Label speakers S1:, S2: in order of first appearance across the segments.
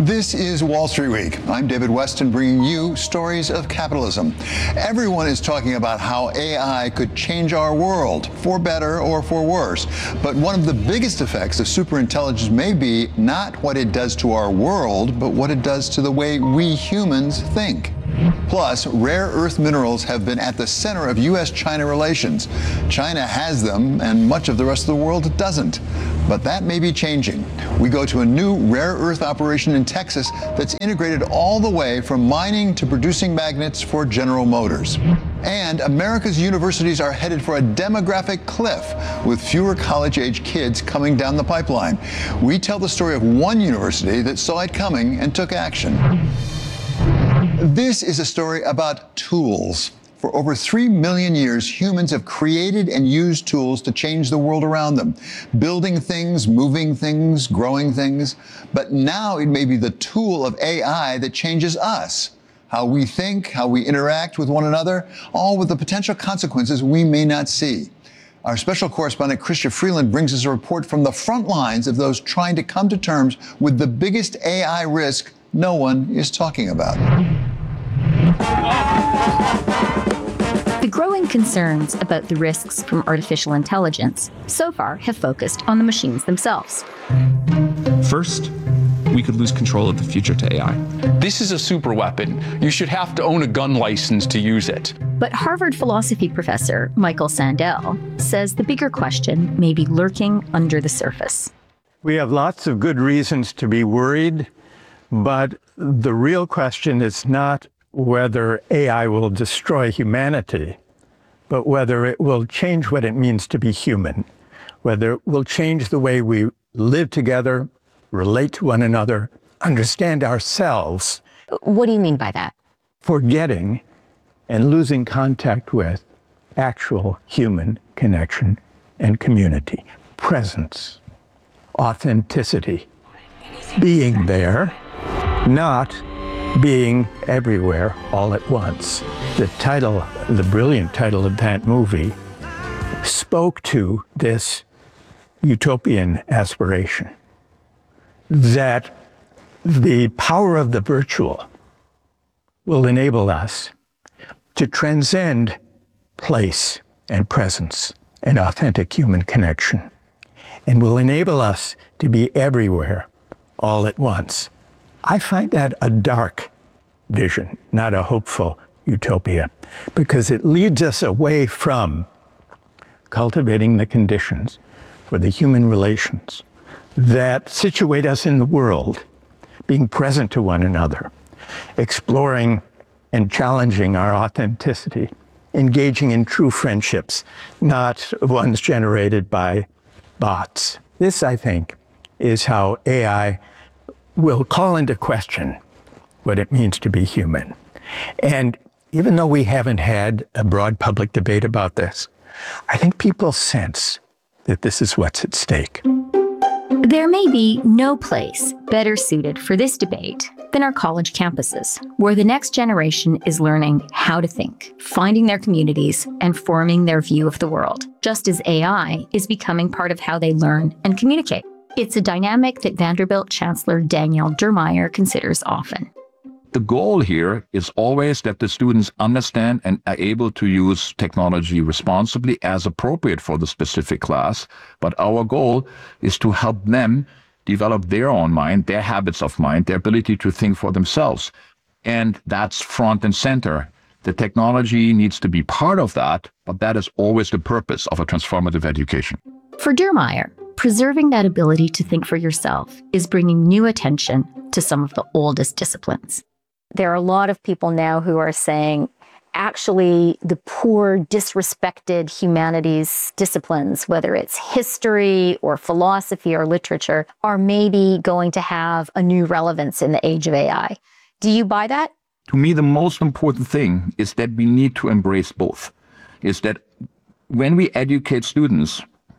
S1: This is Wall Street Week. I'm David Weston, bringing you stories of capitalism. Everyone is talking about how AI could change our world, for better or for worse. But one of the biggest effects of superintelligence may be not what it does to our world, but what it does to the way we humans think. Plus, rare earth minerals have been at the center of U.S.-China relations. China has them, and much of the rest of the world doesn't. But that may be changing. We go to a new rare earth operation in Texas that's integrated all the way from mining to producing magnets for General Motors. And America's universities are headed for a demographic cliff, with fewer college-age kids coming down the pipeline. We tell the story of one university that saw it coming and took action. This is a story about tools. For over 3 million years, humans have created and used tools to change the world around them, building things, moving things, growing things. But now it may be the tool of AI that changes us, how we think, how we interact with one another, all with the potential consequences we may not see. Our special correspondent, Chrystia Freeland, brings us a report from the front lines of those trying to come to terms with the biggest AI risk no one is talking about.
S2: The growing concerns about the risks from artificial intelligence so far have focused on the machines themselves.
S3: First, we could lose control of the future to AI.
S4: This is a super weapon. You should have to own a gun license to use it.
S2: But Harvard philosophy professor Michael Sandel says the bigger question may be lurking under the surface.
S5: We have lots of good reasons to be worried, but the real question is not whether AI will destroy humanity, but whether it will change what it means to be human, whether it will change the way we live together, relate to one another, understand ourselves.
S2: What do you mean by that?
S5: Forgetting and losing contact with actual human connection and community, presence, authenticity, being there, not being everywhere all at once. The title, the brilliant title of that movie, spoke to this utopian aspiration that the power of the virtual will enable us to transcend place and presence and authentic human connection, and will enable us to be everywhere all at once. I find that a dark vision, not a hopeful utopia, because it leads us away from cultivating the conditions for the human relations that situate us in the world, being present to one another, exploring and challenging our authenticity, engaging in true friendships, not ones generated by bots. This, I think, is how AI will call into question what it means to be human. And even though we haven't had a broad public debate about this, I think people sense that this is what's at stake.
S2: There may be no place better suited for this debate than our college campuses, where the next generation is learning how to think, finding their communities, and forming their view of the world, just as AI is becoming part of how they learn and communicate. It's a dynamic that Vanderbilt Chancellor Daniel Durmeyer considers often.
S6: The goal here is always that the students understand and are able to use technology responsibly as appropriate for the specific class. But our goal is to help them develop their own mind, their habits of mind, their ability to think for themselves. And that's front and center. The technology needs to be part of that, but that is always the purpose of a transformative education.
S2: For Durmeyer, preserving that ability to think for yourself is bringing new attention to some of the oldest disciplines. There are a lot of people now who are saying, actually, the poor, disrespected humanities disciplines, whether it's history or philosophy or literature, are maybe going to have a new relevance in the age of AI. Do you buy that?
S6: To me, the most important thing is that we need to embrace both. Is that when we educate students,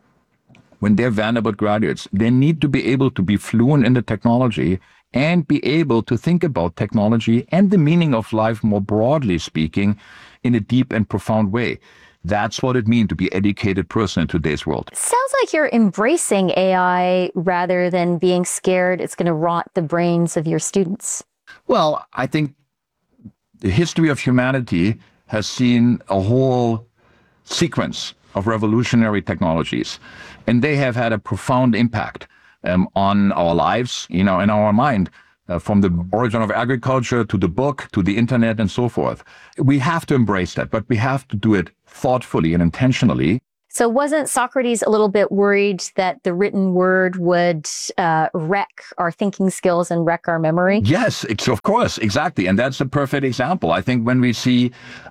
S6: when they're Vanderbilt graduates, they need to be able to be fluent in the technology and be able to think about technology and the meaning of life more broadly speaking in a deep and profound way. That's what it means to be an educated person in today's world.
S2: Sounds like you're embracing AI rather than being scared it's going to rot the brains of your students.
S6: Well, I think the history of humanity has seen a whole sequence of revolutionary technologies, and they have had a profound impact on our lives, in our mind, from the origin of agriculture to the book to the internet and so forth. We have to embrace that, but we have to do it thoughtfully and intentionally.
S2: So wasn't Socrates a little bit worried that the written word would wreck our thinking skills and wreck our memory?
S6: Yes, of course, exactly. And that's a perfect example. I think when we see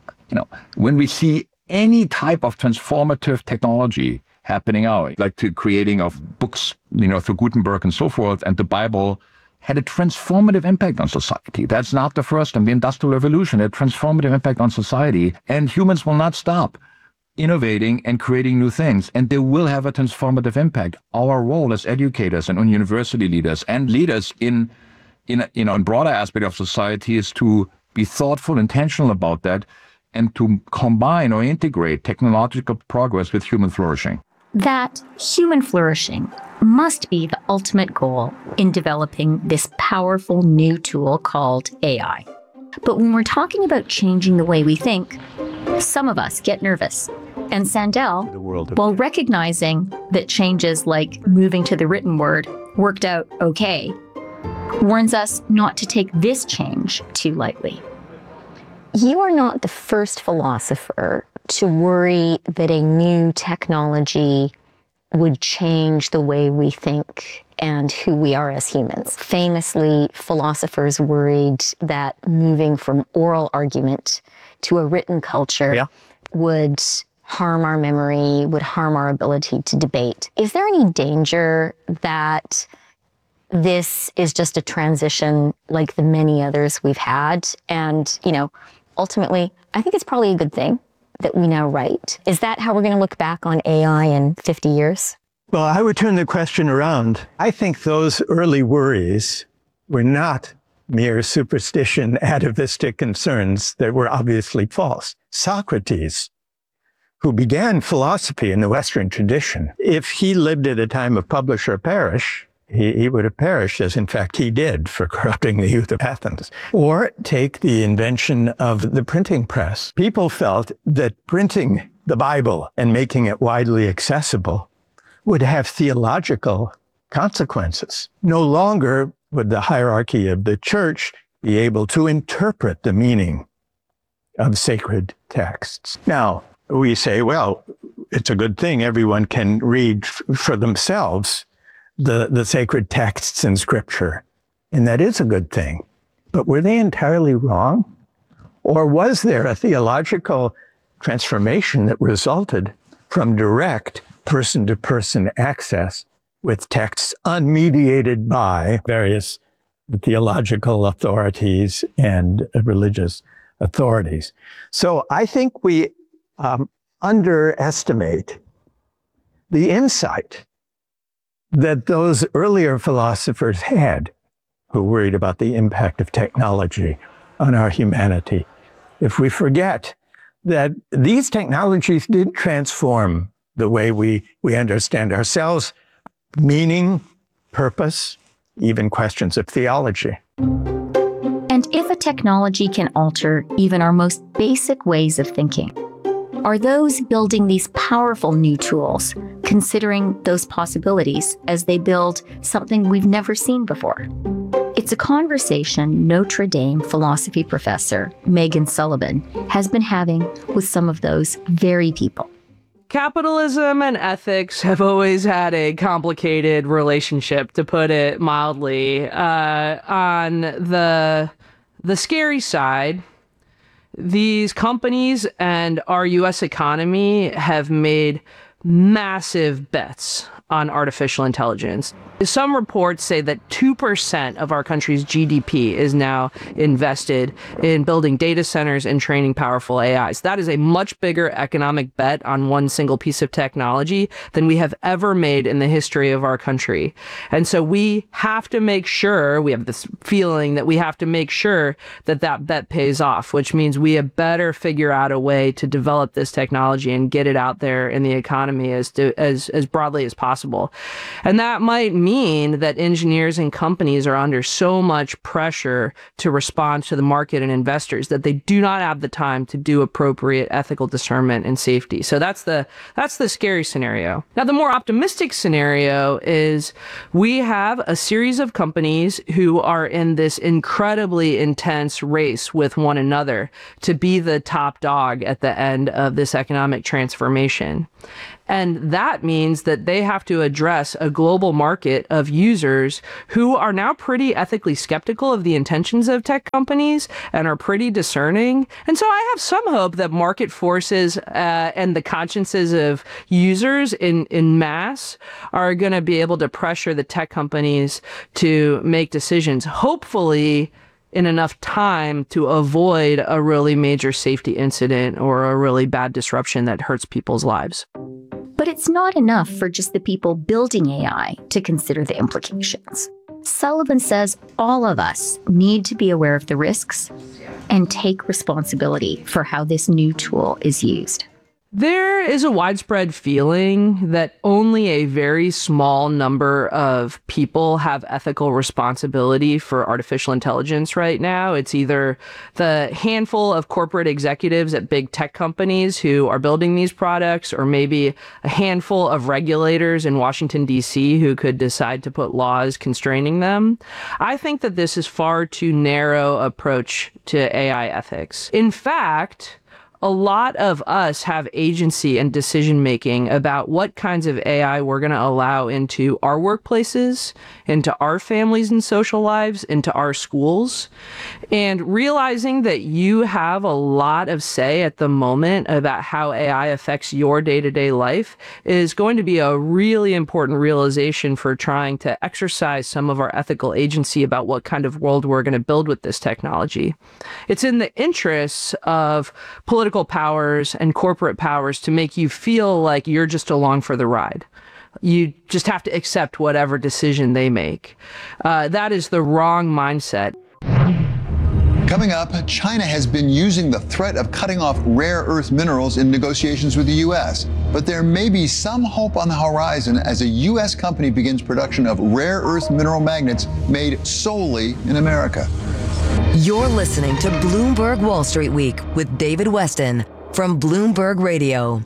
S6: any type of transformative technology happening out, like the creating of books, through Gutenberg and so forth, and the Bible had a transformative impact on society. That's not the first time. The Industrial Revolution had a transformative impact on society, and humans will not stop innovating and creating new things, and they will have a transformative impact. Our role as educators and university leaders and leaders in broader aspect of society is to be thoughtful, intentional about that, and to combine or integrate technological progress with human flourishing.
S2: That human flourishing must be the ultimate goal in developing this powerful new tool called AI. But when we're talking about changing the way we think, some of us get nervous. And Sandel, while recognizing that changes like moving to the written word worked out okay, warns us not to take this change too lightly.
S7: You are not the first philosopher to worry that a new technology would change the way we think and who we are as humans. Famously, philosophers worried that moving from oral argument to a written culture would harm our memory, would harm our ability to debate. Is there any danger that this is just a transition like the many others we've had? And, ultimately, I think it's probably a good thing that we now write. Is that how we're going to look back on AI in 50 years?
S5: Well, I would turn the question around. I think those early worries were not mere superstition, atavistic concerns that were obviously false. Socrates, who began philosophy in the Western tradition, if he lived at a time of publish or perish, he would have perished, as in fact he did, for corrupting the youth of Athens. Or take the invention of the printing press. People felt that printing the Bible and making it widely accessible would have theological consequences. No longer would the hierarchy of the church be able to interpret the meaning of sacred texts. Now, we say, well, it's a good thing everyone can read for themselves the sacred texts in Scripture. And that is a good thing. But were they entirely wrong? Or was there a theological transformation that resulted from direct person-to-person access with texts unmediated by various theological authorities and religious authorities? So I think we underestimate the insight that those earlier philosophers had who worried about the impact of technology on our humanity. If we forget that these technologies did transform the way we understand ourselves, meaning, purpose, even questions of theology.
S2: And if a technology can alter even our most basic ways of thinking, are those building these powerful new tools considering those possibilities as they build something we've never seen before? It's a conversation Notre Dame philosophy professor Megan Sullivan has been having with some of those very people.
S8: Capitalism and ethics have always had a complicated relationship, to put it mildly. On the scary side, these companies and our U.S. economy have made massive bets on artificial intelligence. Some reports say that 2% of our country's GDP is now invested in building data centers and training powerful AIs. That is a much bigger economic bet on one single piece of technology than we have ever made in the history of our country. And so we have to make sure, we have this feeling that we have to make sure that that bet pays off, which means we had better figure out a way to develop this technology and get it out there in the economy as broadly as possible. And that might mean that engineers and companies are under so much pressure to respond to the market and investors that they do not have the time to do appropriate ethical discernment and safety. So that's the scary scenario. Now, the more optimistic scenario is we have a series of companies who are in this incredibly intense race with one another to be the top dog at the end of this economic transformation. And that means that they have to address a global market of users who are now pretty ethically skeptical of the intentions of tech companies and are pretty discerning. And so I have some hope that market forces and the consciences of users in mass are going to be able to pressure the tech companies to make decisions, hopefully in enough time to avoid a really major safety incident or a really bad disruption that hurts people's lives.
S2: But it's not enough for just the people building AI to consider the implications. Sullivan says all of us need to be aware of the risks and take responsibility for how this new tool is used.
S8: There is a widespread feeling that only a very small number of people have ethical responsibility for artificial intelligence right now. It's either the handful of corporate executives at big tech companies who are building these products, or maybe a handful of regulators in Washington, D.C. who could decide to put laws constraining them. I think that this is far too narrow approach to AI ethics. In fact, a lot of us have agency and decision-making about what kinds of AI we're going to allow into our workplaces, into our families and social lives, into our schools. And realizing that you have a lot of say at the moment about how AI affects your day-to-day life is going to be a really important realization for trying to exercise some of our ethical agency about what kind of world we're going to build with this technology. It's in the interests of political powers and corporate powers to make you feel like you're just along for the ride. You just have to accept whatever decision they make. That is the wrong mindset.
S1: Coming up, China has been using the threat of cutting off rare earth minerals in negotiations with the U.S. But there may be some hope on the horizon as a U.S. company begins production of rare earth mineral magnets made solely in America.
S9: You're listening to Bloomberg Wall Street Week with David Westin from Bloomberg Radio.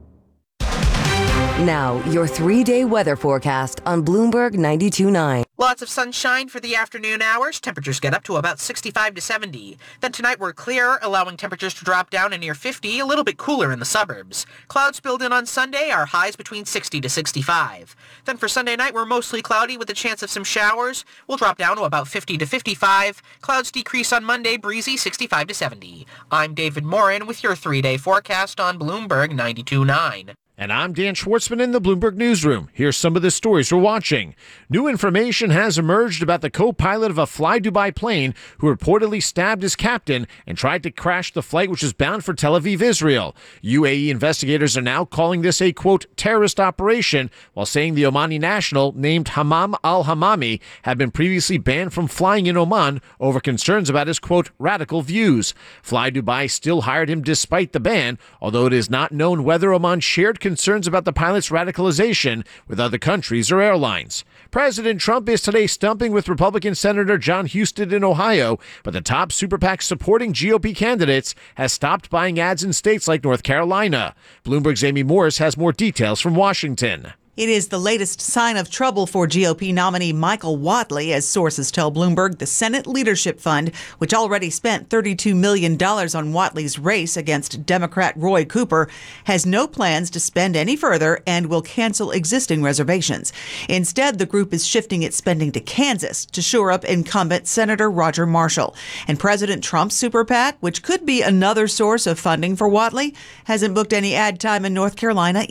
S9: Now, your 3-day weather forecast on Bloomberg 92.9.
S10: Lots of sunshine for the afternoon hours. Temperatures get up to about 65 to 70. Then tonight we're clear, allowing temperatures to drop down to near 50, a little bit cooler in the suburbs. Clouds build in on Sunday, our highs between 60 to 65. Then for Sunday night, we're mostly cloudy with a chance of some showers. We'll drop down to about 50 to 55. Clouds decrease on Monday, breezy 65 to 70. I'm David Morin with your 3-day forecast on Bloomberg 92.9.
S11: And I'm Dan Schwartzman in the Bloomberg Newsroom. Here's some of the stories we're watching. New information has emerged about the co-pilot of a Fly Dubai plane who reportedly stabbed his captain and tried to crash the flight which is bound for Tel Aviv, Israel. UAE investigators are now calling this a, quote, terrorist operation, while saying the Omani national, named Hammam al-Hammami, had been previously banned from flying in Oman over concerns about his, quote, radical views. Fly Dubai still hired him despite the ban, although it is not known whether Oman shared concerns about the pilot's radicalization with other countries or airlines. President Trump is today stumping with Republican Senator John Husted in Ohio, but the top super PAC supporting GOP candidates has stopped buying ads in states like North Carolina. Bloomberg's Amy Morris has more details from Washington.
S12: It is the latest sign of trouble for GOP nominee Michael Whatley, as sources tell Bloomberg. The Senate Leadership Fund, which already spent $32 million on Whatley's race against Democrat Roy Cooper, has no plans to spend any further and will cancel existing reservations. Instead, the group is shifting its spending to Kansas to shore up incumbent Senator Roger Marshall. And President Trump's super PAC, which could be another source of funding for Whatley, hasn't booked any ad time in North Carolina either.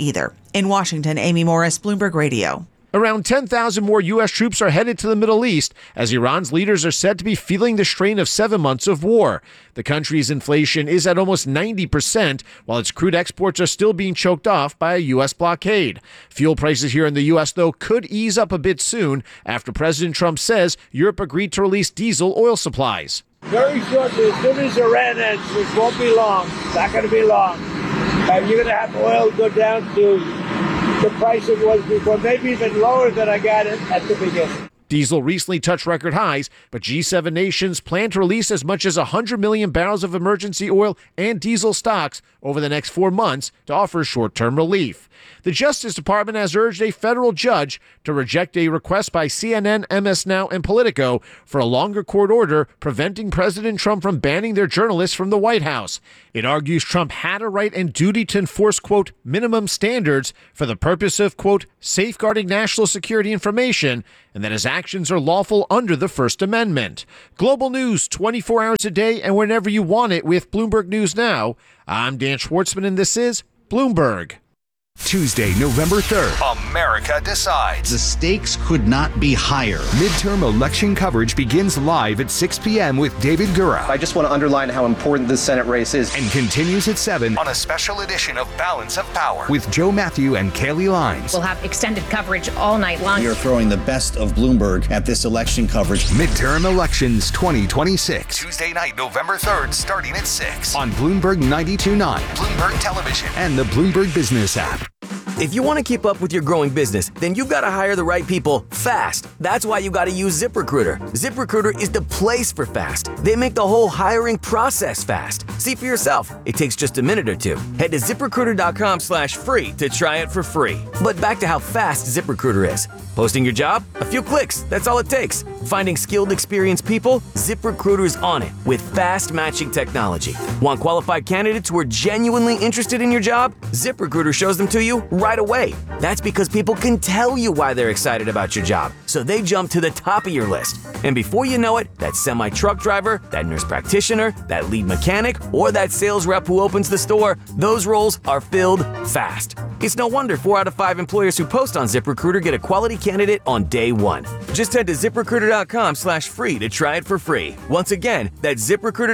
S12: In Washington, Amy Morris, Bloomberg Radio.
S11: Around 10,000 more U.S. troops are headed to the Middle East as Iran's leaders are said to be feeling the strain of 7 months of war. The country's inflation is at almost 90%, while its crude exports are still being choked off by a U.S. blockade. Fuel prices here in the U.S., though, could ease up a bit soon after President Trump says Europe agreed to release diesel oil supplies.
S13: Very shortly, as soon as Iran ends, which won't be long, not going to be long, you're going to have oil go down to the price it was before, maybe even lower than I got it at the beginning.
S11: Diesel recently touched record highs, but G7 nations plan to release as much as 100 million barrels of emergency oil and diesel stocks over the next 4 months to offer short-term relief. The Justice Department has urged a federal judge to reject a request by CNN, MS Now, and Politico for a longer court order preventing President Trump from banning their journalists from the White House. It argues Trump had a right and duty to enforce, quote, minimum standards for the purpose of, quote, safeguarding national security information, and that his actions are lawful under the First Amendment. Global news 24 hours a day and whenever you want it with Bloomberg News Now. I'm Dan Schwartzman, and this is Bloomberg.
S14: Tuesday, November 3rd. America decides.
S15: The stakes could not be higher.
S14: Midterm election coverage begins live at 6 p.m. with David Gura.
S16: I just want to underline how important this Senate race is.
S14: And continues at 7 on a special edition of Balance of Power with Joe Matthew and Kaylee Lines.
S17: We'll have extended coverage all night long.
S15: We are throwing the best of Bloomberg at this election coverage.
S14: Midterm elections 2026. Tuesday night, November 3rd, starting at 6 on Bloomberg 92.9, Bloomberg Television, and the Bloomberg Business app.
S18: If you want to keep up with your growing business, then you've got to hire the right people fast. That's why you got to use ZipRecruiter. ZipRecruiter is the place for fast. They make the whole hiring process fast. See for yourself. It takes just a minute or two. Head to ZipRecruiter.com/free to try it for free. But back to how fast ZipRecruiter is. Posting your job? A few clicks. That's all it takes. Finding skilled, experienced people? ZipRecruiter's on it with fast matching technology. Want qualified candidates who are genuinely interested in your job? ZipRecruiter shows them to you right away. That's because people can tell you why they're excited about your job, so they jump to the top of your list. And before you know it, that semi-truck driver, that nurse practitioner, that lead mechanic, or that sales rep who opens the store, those roles are filled fast. It's no wonder 4 out of 5 employers who post on ZipRecruiter get a quality candidate on day one. Just head to ZipRecruiter.com/free to try it for free. Once again, that's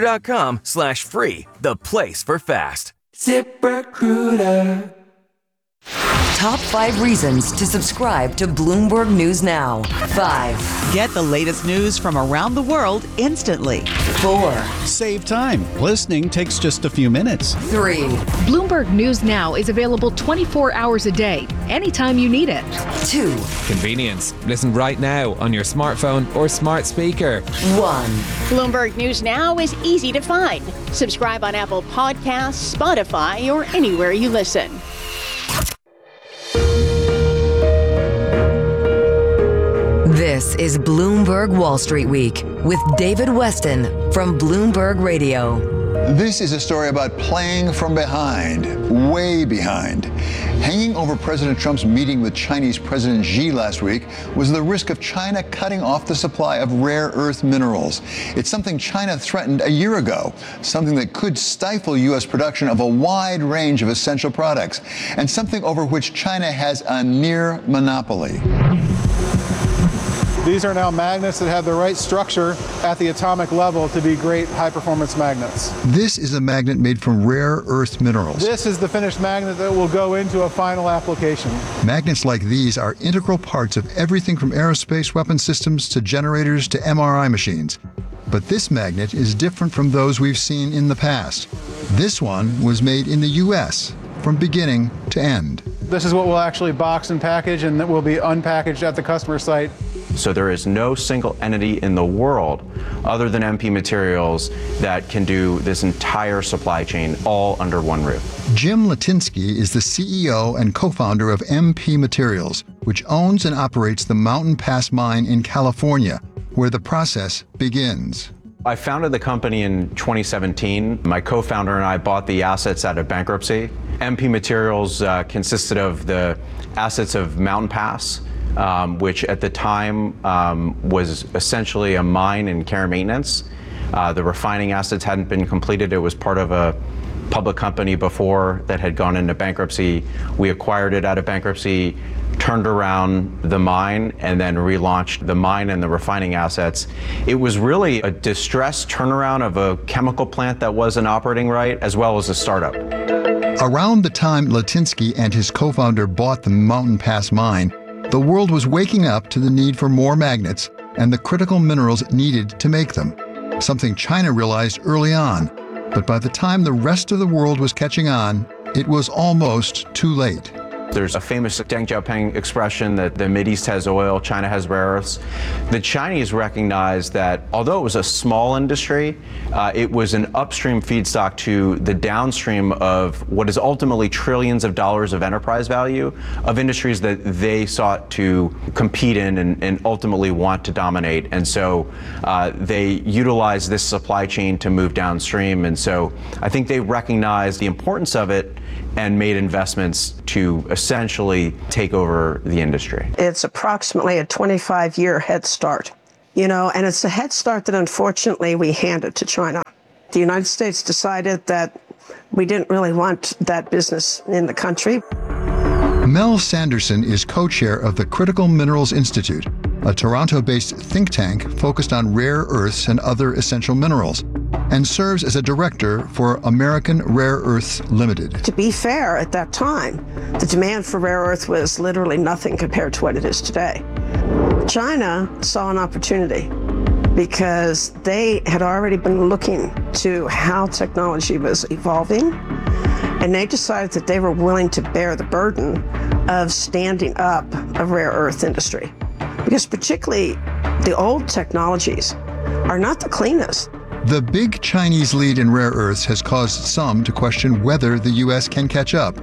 S18: ZipRecruiter.com/free, the place for fast.
S9: ZipRecruiter. Top 5 reasons to subscribe to Bloomberg News Now. 5.
S12: Get the latest news from around the world instantly.
S9: 4.
S15: Save time. Listening takes just a few minutes.
S9: 3.
S19: Bloomberg News Now is available 24 hours a day, anytime you need it.
S9: 2.
S20: Convenience. Listen right now on your smartphone or smart speaker.
S9: 1.
S21: Bloomberg News Now is easy to find. Subscribe on Apple Podcasts, Spotify, or anywhere you listen.
S9: This is Bloomberg Wall Street Week with David Weston from Bloomberg Radio.
S1: This is a story about playing from behind, way behind. Hanging over President Trump's meeting with Chinese President Xi last week was the risk of China cutting off the supply of rare earth minerals. It's something China threatened a year ago, something that could stifle U.S. production of a wide range of essential products, and something over which China has a near monopoly.
S22: These are now magnets that have the right structure at the atomic level to be great high-performance magnets.
S1: This is a magnet made from rare earth minerals.
S22: This is the finished magnet that will go into a final application.
S1: Magnets like these are integral parts of everything from aerospace weapon systems to generators to MRI machines. But this magnet is different from those we've seen in the past. This one was made in the U.S. from beginning to end.
S22: This is what we'll actually box and package, and that will be unpackaged at the customer site.
S23: So there is no single entity in the world other than MP Materials that can do this entire supply chain all under one roof.
S1: Jim Latinsky is the CEO and co-founder of MP Materials, which owns and operates the Mountain Pass mine in California, where the process begins.
S23: I founded the company in 2017. My co-founder and I bought the assets out of bankruptcy. MP Materials consisted of the assets of Mountain Pass, which at the time was essentially a mine in care and maintenance. The refining assets hadn't been completed. It was part of a public company before that had gone into bankruptcy. We acquired it out of bankruptcy, turned around the mine, and then relaunched the mine and the refining assets. It was really a distressed turnaround of a chemical plant that wasn't operating right, as well as a startup.
S1: Around the time Litinsky and his co-founder bought the Mountain Pass mine, the world was waking up to the need for more magnets and the critical minerals needed to make them, something China realized early on. But by the time the rest of the world was catching on, it was almost too late.
S23: There's a famous Deng Xiaoping expression that the Mideast has oil, China has rare earths. The Chinese recognized that although it was a small industry, it was an upstream feedstock to the downstream of what is ultimately trillions of dollars of enterprise value of industries that they sought to compete in and ultimately want to dominate. And so they utilized this supply chain to move downstream. And so I think they recognized the importance of it and made investments to essentially take over the industry.
S3: It's approximately a 25-year head start, and it's a head start that unfortunately we handed to China. The United States decided that we didn't really want that business in the country.
S1: Mel Sanderson is co-chair of the Critical Minerals Institute, a Toronto-based think tank focused on rare earths and other essential minerals, and serves as a director for American Rare Earths Limited.
S3: To be fair, at that time, the demand for rare earth was literally nothing compared to what it is today. China saw an opportunity because they had already been looking to how technology was evolving, and they decided that they were willing to bear the burden of standing up a rare earth industry. Because particularly the old technologies are not the cleanest.
S1: The big Chinese lead in rare earths has caused some to question whether the U.S. can catch up,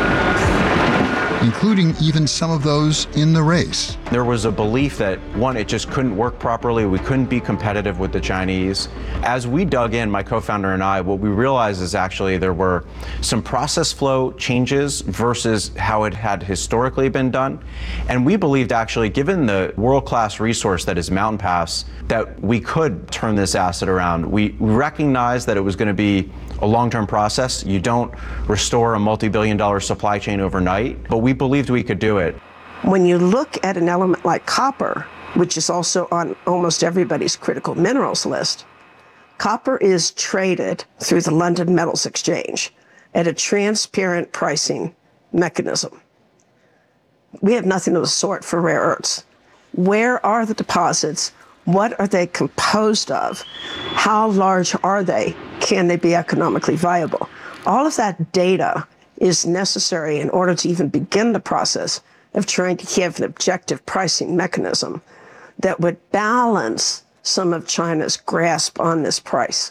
S1: including even some of those in the race.
S23: There was a belief that, one, it just couldn't work properly. We couldn't be competitive with the Chinese. As we dug in, my co-founder and I, what we realized is actually there were some process flow changes versus how it had historically been done. And we believed actually, given the world-class resource that is Mountain Pass, that we could turn this asset around. We recognized that it was going to be a long-term process. You don't restore a multi-billion-dollar supply chain overnight, but we believed we could do it.
S3: When you look at an element like copper, which is also on almost everybody's critical minerals list, copper is traded through the London Metals Exchange at a transparent pricing mechanism. We have nothing of the sort for rare earths. Where are the deposits? What are they composed of? How large are they? Can they be economically viable? All of that data is necessary in order to even begin the process of trying to have an objective pricing mechanism that would balance some of China's grasp on this price.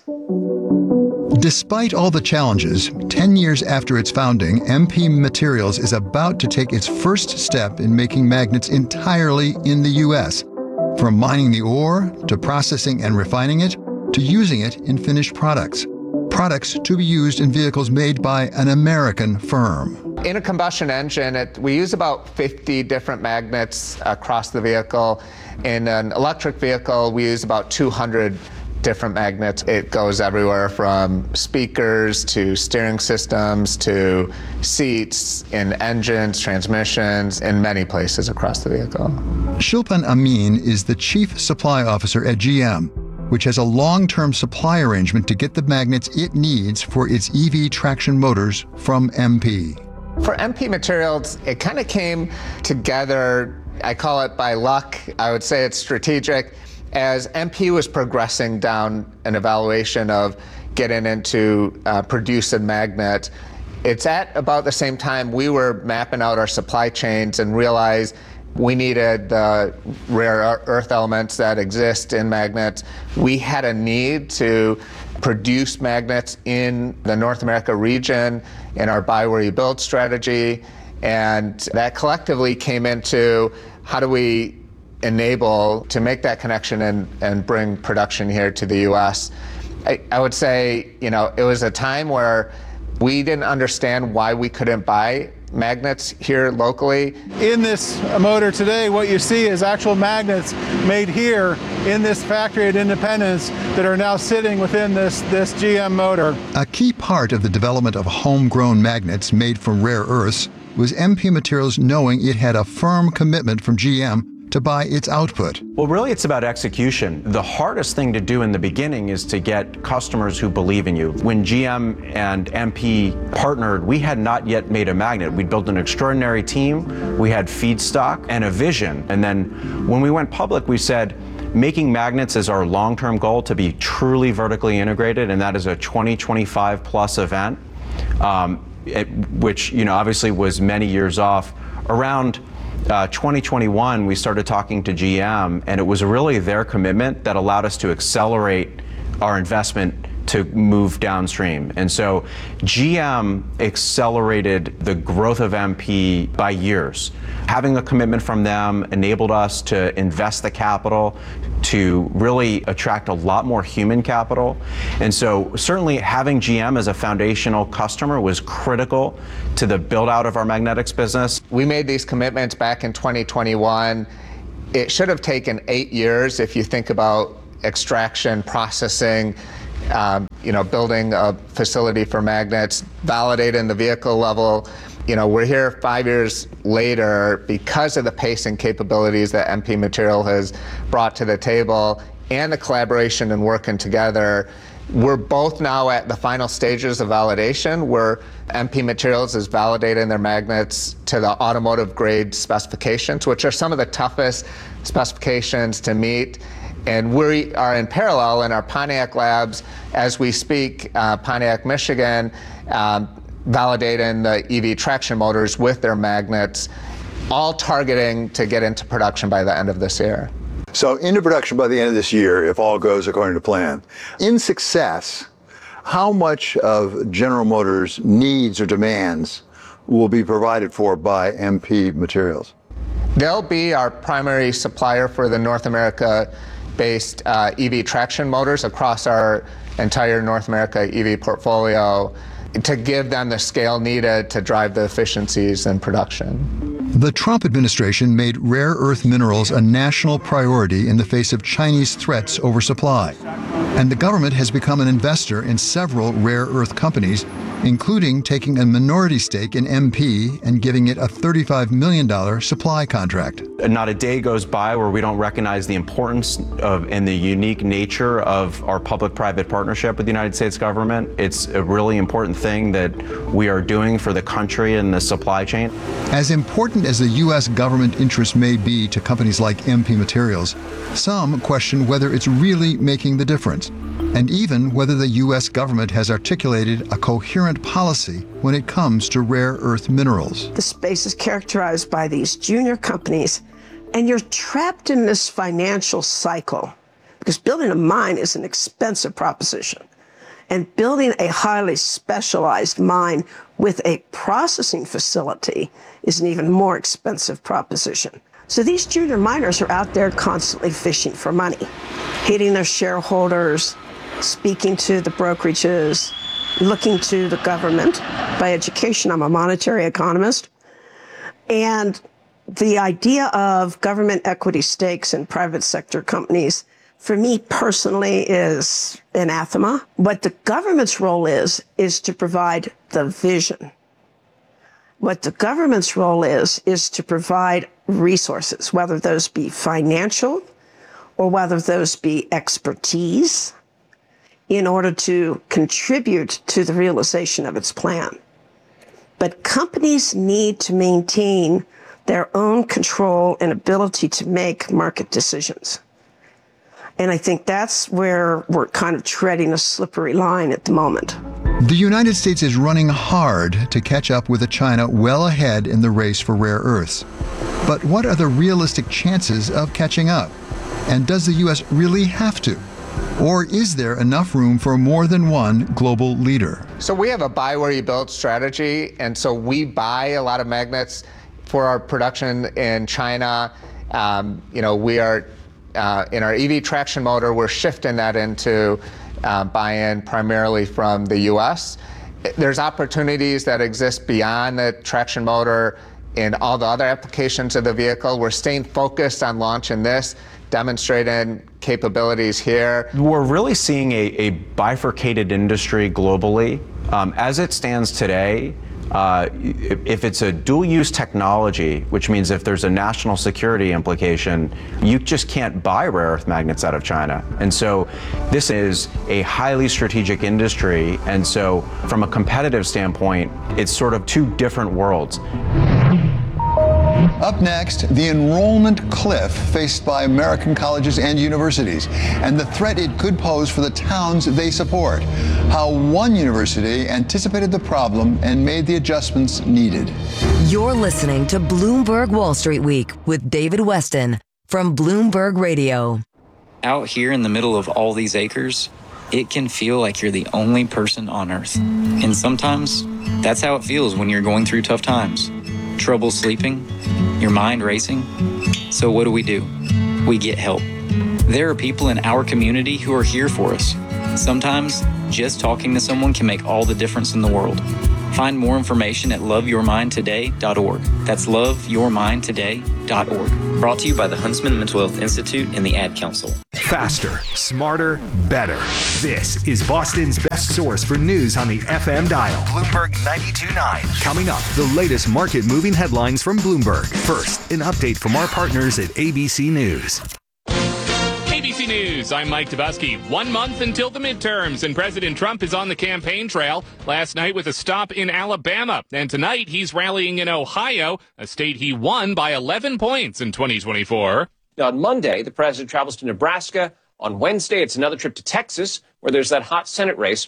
S1: Despite all the challenges, 10 years after its founding, MP Materials is about to take its first step in making magnets entirely in the U.S., from mining the ore, to processing and refining it, to using it in finished products. Products to be used in vehicles made by an American firm.
S4: In a combustion engine, we use about 50 different magnets across the vehicle. In an electric vehicle, we use about 200 different magnets. It goes everywhere from speakers to steering systems to seats, in engines, transmissions, in many places across the vehicle.
S1: Shilpan Amin is the chief supply officer at GM, which has a long-term supply arrangement to get the magnets it needs for its EV traction motors from MP.
S4: For MP Materials, it kind of came together, I call it by luck, I would say it's strategic, as MP was progressing down an evaluation of getting into producing magnet. It's at about the same time we were mapping out our supply chains and realized we needed the rare earth elements that exist in magnets. We had a need to produce magnets in the North America region in our buy where you build strategy. And that collectively came into how do we enable to make that connection and bring production here to the US. I would say, it was a time where we didn't understand why we couldn't buy magnets here locally.
S22: In this motor today, what you see is actual magnets made here in this factory at Independence that are now sitting within this GM motor.
S1: A key part of the development of homegrown magnets made from rare earths was MP Materials knowing it had a firm commitment from GM to buy its output.
S23: Well, really, it's about execution. The hardest thing to do in the beginning is to get customers who believe in you. When GM and MP partnered, we had not yet made a magnet. We'd built an extraordinary team, we had feedstock and a vision. And then when we went public, we said, making magnets is our long-term goal, to be truly vertically integrated, and that is a 2025 plus event, which obviously was many years off. Around 2021, we started talking to GM, and it was really their commitment that allowed us to accelerate our investment to move downstream. And so GM accelerated the growth of MP by years. Having a commitment from them enabled us to invest the capital to really attract a lot more human capital. And so certainly having GM as a foundational customer was critical to the build out of our magnetics business.
S4: We made these commitments back in 2021. It should have taken 8 years if you think about extraction, processing, building a facility for magnets, validating the vehicle level. We're here 5 years later because of the pace and capabilities that MP Material has brought to the table and the collaboration and working together. We're both now at the final stages of validation where MP Materials is validating their magnets to the automotive grade specifications, which are some of the toughest specifications to meet. And we are in parallel in our Pontiac labs as we speak, Pontiac, Michigan, validating the EV traction motors with their magnets, all targeting to get into production by the end of this year.
S1: So into production by the end of this year, if all goes according to plan. In success, how much of General Motors' needs or demands will be provided for by MP Materials?
S4: They'll be our primary supplier for the North America-based EV traction motors across our entire North America EV portfolio, to give them the scale needed to drive the efficiencies in production.
S1: The Trump administration made rare earth minerals a national priority in the face of Chinese threats over supply. And the government has become an investor in several rare earth companies, including taking a minority stake in MP and giving it a $35 million supply contract.
S23: Not a day goes by where we don't recognize the importance of and the unique nature of our public-private partnership with the United States government. It's a really important thing that we are doing for the country and the supply chain.
S1: As important as the U.S. government interest may be to companies like MP Materials, some question whether it's really making the difference, and even whether the U.S. government has articulated a coherent policy when it comes to rare earth minerals.
S3: The space is characterized by these junior companies, and you're trapped in this financial cycle because building a mine is an expensive proposition. And building a highly specialized mine with a processing facility is an even more expensive proposition. So these junior miners are out there constantly fishing for money, hitting their shareholders, speaking to the brokerages, looking to the government. By education, I'm a monetary economist. And the idea of government equity stakes in private sector companies, for me personally, is anathema. What the government's role is to provide the vision. What the government's role is to provide resources, whether those be financial or whether those be expertise, in order to contribute to the realization of its plan. But companies need to maintain their own control and ability to make market decisions. And I think that's where we're kind of treading a slippery line at the moment.
S1: The United States is running hard to catch up with a China well ahead in the race for rare earths. But what are the realistic chances of catching up? And does the U.S. really have to? Or is there enough room for more than one global leader?
S4: So we have a buy where you build strategy, and so we buy a lot of magnets for our production in China. We are in our EV traction motor, we're shifting that into buy-in primarily from the U.S. There's opportunities that exist beyond the traction motor in all the other applications of the vehicle. We're staying focused on launching this, demonstrating capabilities here.
S23: We're really seeing a bifurcated industry globally. As it stands today, if it's a dual-use technology, which means if there's a national security implication, you just can't buy rare earth magnets out of China. And so this is a highly strategic industry. And so from a competitive standpoint, it's sort of two different worlds.
S1: Up next, the enrollment cliff faced by American colleges and universities, and the threat it could pose for the towns they support. How one university anticipated the problem and made the adjustments needed.
S9: You're listening to Bloomberg Wall Street Week with David Weston from Bloomberg Radio.
S5: Out here in the middle of all these acres, it can feel like you're the only person on Earth. And sometimes that's how it feels when you're going through tough times. Trouble sleeping, your mind racing. So what do? We get help. There are people in our community who are here for us. Sometimes just talking to someone can make all the difference in the world. Find more information at loveyourmindtoday.org. That's loveyourmindtoday.org. Brought to you by the Huntsman Mental Health Institute and the Ad Council.
S6: Faster, smarter, better. This is Boston's best source for news on the FM dial.
S14: Bloomberg 92.9.
S6: Coming up, the latest market-moving headlines from Bloomberg. First, an update from our partners at ABC News.
S7: ABC News, I'm Mike Tversky. 1 month until the midterms, and President Trump is on the campaign trail. Last night with a stop in Alabama, and tonight he's rallying in Ohio, a state he won by 11 points in 2024.
S24: On Monday, the president travels to Nebraska. On Wednesday, it's another trip to Texas, where there's that hot Senate race